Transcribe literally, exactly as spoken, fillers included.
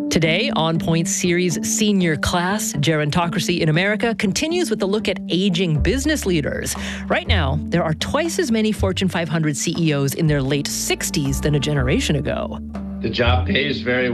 Today, On Point Series Senior Class, Gerontocracy in America, continues with a look at aging business leaders. Right now, there are twice as many Fortune five hundred C E Os in their late sixties than a generation ago. The job pays very